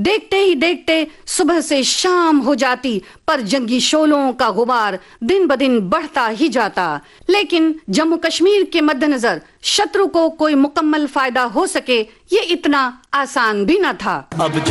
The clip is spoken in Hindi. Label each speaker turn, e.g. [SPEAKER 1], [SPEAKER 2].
[SPEAKER 1] देखते ही देखते सुबह से शाम हो जाती, पर जंगी शोलों का गुबार दिन ब दिन बढ़ता ही जाता। लेकिन जम्मू कश्मीर के मद्देनजर शत्रु को कोई मुकम्मल फायदा हो सके, ये इतना आसान भी न था।